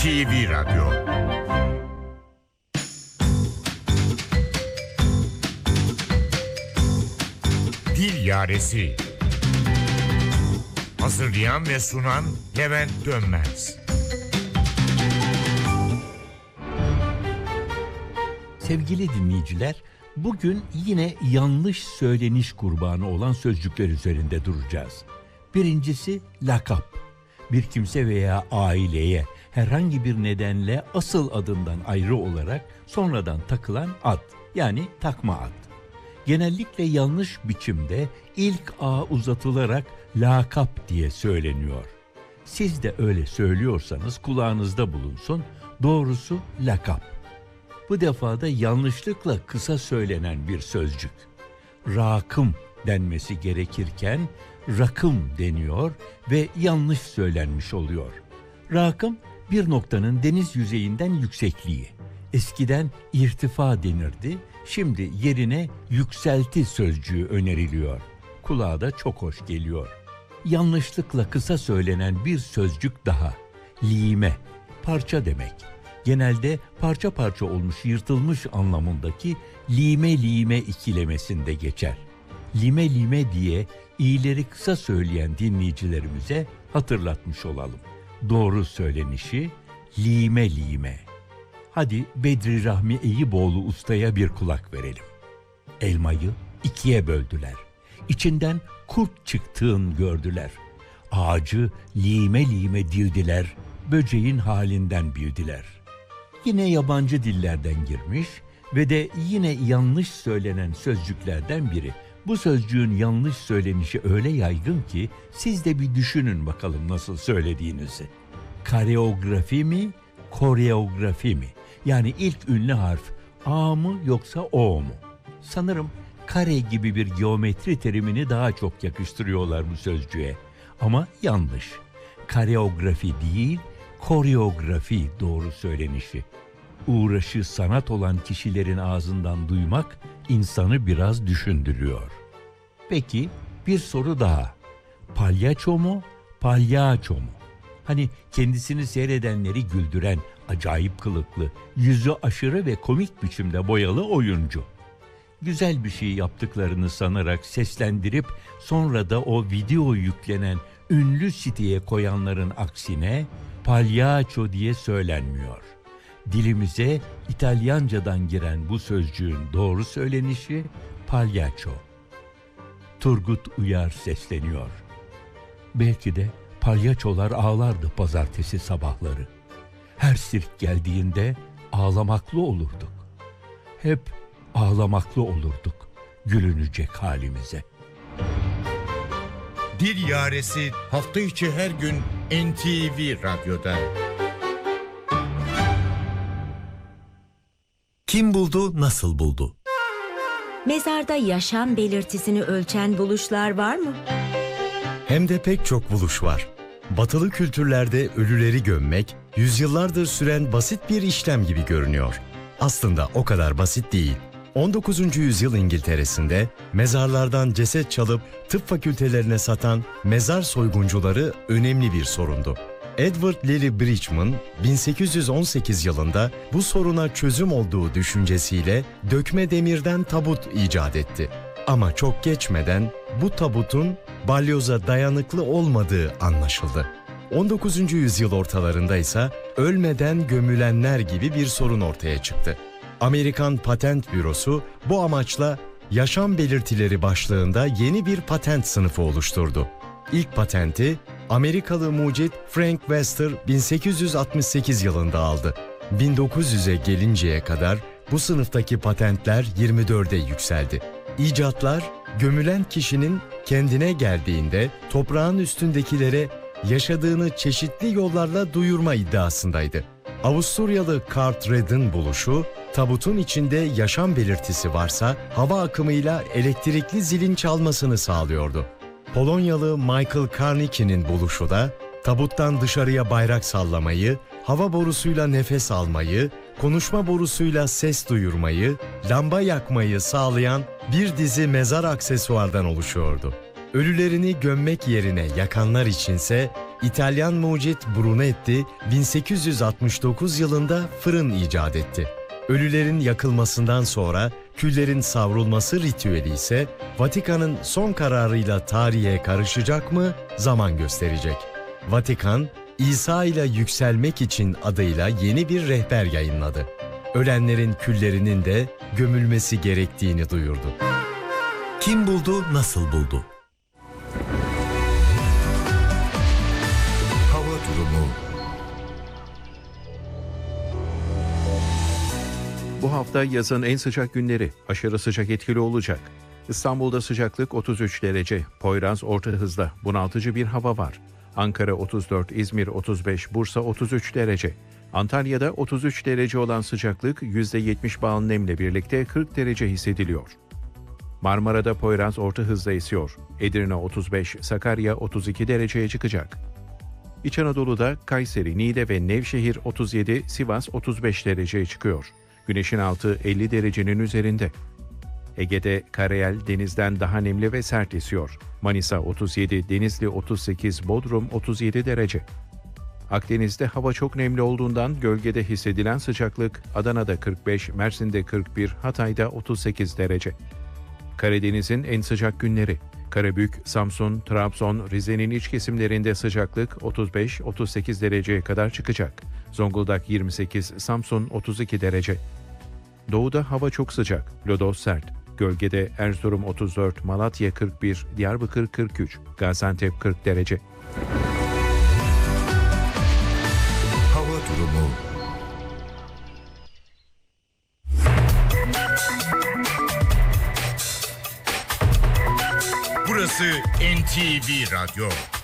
NTV Radyo. Dil Yaresi. Hazırlayan ve sunan Levent Dönmez. Sevgili dinleyiciler, bugün yine yanlış söyleniş kurbanı olan sözcükler üzerinde duracağız. Birincisi lakap. Bir kimse veya aileye herhangi bir nedenle asıl adından ayrı olarak sonradan takılan ad, yani takma ad. Genellikle yanlış biçimde ilk A uzatılarak lakap diye söyleniyor. Siz de öyle söylüyorsanız kulağınızda bulunsun, doğrusu lakap. Bu defa da yanlışlıkla kısa söylenen bir sözcük. Rakım denmesi gerekirken rakım deniyor ve yanlış söylenmiş oluyor. Rakım bir noktanın deniz yüzeyinden yüksekliği. Eskiden irtifa denirdi, şimdi yerine yükselti sözcüğü öneriliyor. Kulağa da çok hoş geliyor. Yanlışlıkla kısa söylenen bir sözcük daha. Lime, parça demek. Genelde parça parça olmuş, yırtılmış anlamındaki lime ikilemesinde geçer. Lime diye i'leri kısa söyleyen dinleyicilerimize hatırlatmış olalım. Doğru söylenişi lime. Hadi Bedri Rahmi Eyüboğlu ustaya bir kulak verelim. Elmayı ikiye böldüler. İçinden kurt çıktığını gördüler. Ağacı lime dildiler, böceğin halinden bildiler. Yine yabancı dillerden girmiş ve de yine yanlış söylenen sözcüklerden biri. Bu sözcüğün yanlış söylenişi öyle yaygın ki siz de bir düşünün bakalım nasıl söylediğinizi. Kareografi mi, koreografi mi? Yani ilk ünlü harf A mı yoksa O mu? Sanırım kare gibi bir geometri terimini daha çok yakıştırıyorlar bu sözcüğe. Ama yanlış. Kareografi değil, koreografi doğru söylenişi. Uğraşı sanat olan kişilerin ağzından duymak insanı biraz düşündürüyor. Peki bir soru daha. Palyaço mu, palyaço mu? Hani kendisini seyredenleri güldüren, acayip kılıklı, yüzü aşırı ve komik biçimde boyalı oyuncu. Güzel bir şey yaptıklarını sanarak seslendirip sonra da o video yüklenen ünlü siteye koyanların aksine palyaço diye söylenmiyor. Dilimize İtalyancadan giren bu sözcüğün doğru söylenişi palyaço. Turgut Uyar sesleniyor. Belki de palyaçolar ağlardı pazartesi sabahları. Her sirk geldiğinde ağlamaklı olurduk. Hep ağlamaklı olurduk gülünecek halimize. Dil Yaresi hafta içi her gün NTV Radyo'da. Kim buldu, nasıl buldu? Mezarda yaşam belirtisini ölçen buluşlar var mı? Hem de pek çok buluş var. Batılı kültürlerde ölüleri gömmek, yüzyıllardır süren basit bir işlem gibi görünüyor. Aslında o kadar basit değil. 19. yüzyıl İngiltere'sinde mezarlardan ceset çalıp tıp fakültelerine satan mezar soyguncuları önemli bir sorundu. Edward Lilly Bridgman 1818 yılında bu soruna çözüm olduğu düşüncesiyle dökme demirden tabut icat etti. Ama çok geçmeden bu tabutun balyoza dayanıklı olmadığı anlaşıldı. 19. yüzyıl ortalarında ise ölmeden gömülenler gibi bir sorun ortaya çıktı. Amerikan Patent Bürosu bu amaçla yaşam belirtileri başlığında yeni bir patent sınıfı oluşturdu. İlk patenti Amerikalı mucit Frank Webster 1868 yılında aldı. 1900'e gelinceye kadar bu sınıftaki patentler 24'e yükseldi. İcatlar, gömülen kişinin kendine geldiğinde toprağın üstündekilere yaşadığını çeşitli yollarla duyurma iddiasındaydı. Avusturyalı Kurt Redd'in buluşu, tabutun içinde yaşam belirtisi varsa hava akımıyla elektrikli zilin çalmasını sağlıyordu. Polonyalı Michael Karnicki'nin buluşu da tabuttan dışarıya bayrak sallamayı, hava borusuyla nefes almayı, konuşma borusuyla ses duyurmayı, lamba yakmayı sağlayan bir dizi mezar aksesuardan oluşuyordu. Ölülerini gömmek yerine yakanlar içinse İtalyan mucit Brunetti 1869 yılında fırın icat etti. Ölülerin yakılmasından sonra küllerin savrulması ritüeli ise Vatikan'ın son kararıyla tarihe karışacak mı zaman gösterecek. Vatikan, İsa ile yükselmek için adıyla yeni bir rehber yayınladı. Ölenlerin küllerinin de gömülmesi gerektiğini duyurdu. Kim buldu, nasıl buldu? Hava durumu. Bu hafta yazın en sıcak günleri, aşırı sıcak etkili olacak. İstanbul'da sıcaklık 33 derece, Poyraz orta hızda, bunaltıcı bir hava var. Ankara 34, İzmir 35, Bursa 33 derece. Antalya'da 33 derece olan sıcaklık %70 bağlı nemle birlikte 40 derece hissediliyor. Marmara'da Poyraz orta hızda esiyor. Edirne 35, Sakarya 32 dereceye çıkacak. İç Anadolu'da Kayseri, Niğde ve Nevşehir 37, Sivas 35 dereceye çıkıyor. Güneşin altı 50 derecenin üzerinde. Ege'de karayel denizden daha nemli ve sert esiyor. Manisa 37, Denizli 38, Bodrum 37 derece. Akdeniz'de hava çok nemli olduğundan gölgede hissedilen sıcaklık Adana'da 45, Mersin'de 41, Hatay'da 38 derece. Karadeniz'in en sıcak günleri. Karabük, Samsun, Trabzon, Rize'nin iç kesimlerinde sıcaklık 35-38 dereceye kadar çıkacak. Zonguldak 28, Samsun 32 derece. Doğuda hava çok sıcak, lodos sert. Gölgede Erzurum 34, Malatya 41, Diyarbakır 43, Gaziantep 40 derece. Hava durumu. Burası NTV Radyo.